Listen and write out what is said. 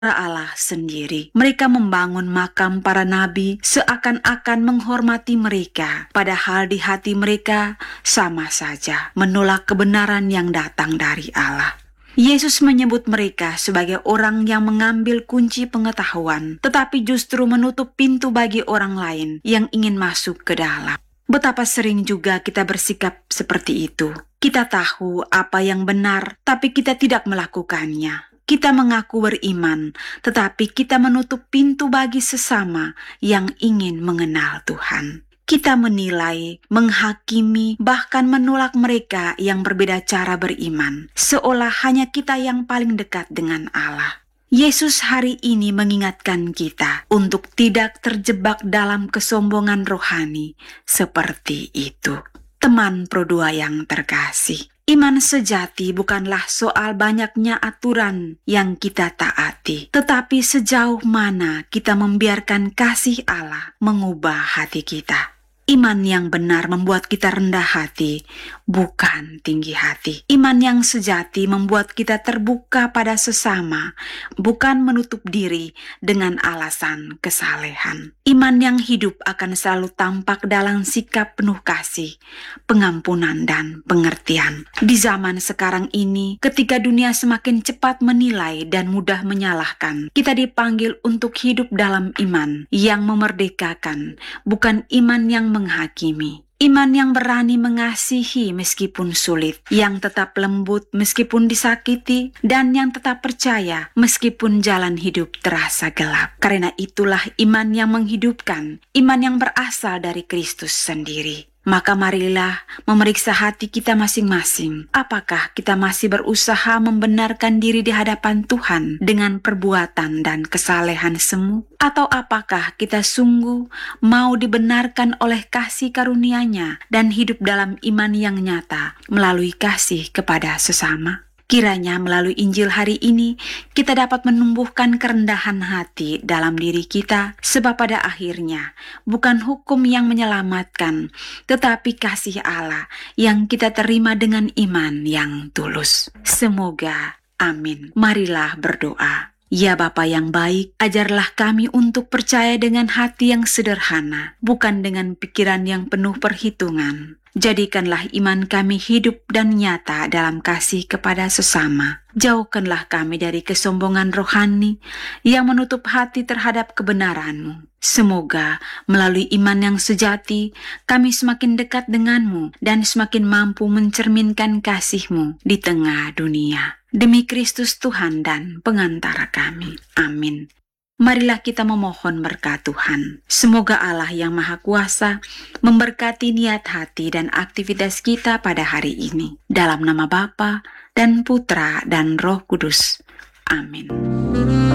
Allah sendiri. Mereka membangun makam para nabi seakan-akan menghormati mereka, padahal di hati mereka sama saja menolak kebenaran yang datang dari Allah. Yesus menyebut mereka sebagai orang yang mengambil kunci pengetahuan, tetapi justru menutup pintu bagi orang lain yang ingin masuk ke dalam. Betapa sering juga kita bersikap seperti itu. Kita tahu apa yang benar, tapi kita tidak melakukannya. Kita mengaku beriman, tetapi kita menutup pintu bagi sesama yang ingin mengenal Tuhan. Kita menilai, menghakimi, bahkan menolak mereka yang berbeda cara beriman, seolah hanya kita yang paling dekat dengan Allah. Yesus hari ini mengingatkan kita untuk tidak terjebak dalam kesombongan rohani seperti itu. Teman Pro 2 yang terkasih, iman sejati bukanlah soal banyaknya aturan yang kita taati, tetapi sejauh mana kita membiarkan kasih Allah mengubah hati kita. Iman yang benar membuat kita rendah hati, bukan tinggi hati. Iman yang sejati membuat kita terbuka pada sesama, bukan menutup diri dengan alasan kesalehan. Iman yang hidup akan selalu tampak dalam sikap penuh kasih, pengampunan, dan pengertian. Di zaman sekarang ini, ketika dunia semakin cepat menilai dan mudah menyalahkan, kita dipanggil untuk hidup dalam iman yang memerdekakan, bukan iman yang menghakimi. Iman yang berani mengasihi meskipun sulit, yang tetap lembut meskipun disakiti, dan yang tetap percaya meskipun jalan hidup terasa gelap. Karena itulah iman yang menghidupkan, iman yang berasal dari Kristus sendiri. Maka marilah memeriksa hati kita masing-masing. Apakah kita masih berusaha membenarkan diri di hadapan Tuhan dengan perbuatan dan kesalehan semu? Atau apakah kita sungguh mau dibenarkan oleh kasih karunia-Nya dan hidup dalam iman yang nyata melalui kasih kepada sesama? Kiranya melalui Injil hari ini kita dapat menumbuhkan kerendahan hati dalam diri kita, sebab pada akhirnya bukan hukum yang menyelamatkan, tetapi kasih Allah yang kita terima dengan iman yang tulus. Semoga amin. Marilah berdoa. Ya Bapa yang baik, ajarlah kami untuk percaya dengan hati yang sederhana, bukan dengan pikiran yang penuh perhitungan. Jadikanlah iman kami hidup dan nyata dalam kasih kepada sesama. Jauhkanlah kami dari kesombongan rohani yang menutup hati terhadap kebenaran-Mu. Semoga melalui iman yang sejati, kami semakin dekat dengan-Mu dan semakin mampu mencerminkan kasih-Mu di tengah dunia. Demi Kristus Tuhan dan pengantara kami. Amin. Marilah kita memohon berkat Tuhan. Semoga Allah yang Maha Kuasa memberkati niat hati dan aktivitas kita pada hari ini. Dalam nama Bapa dan Putra dan Roh Kudus. Amin.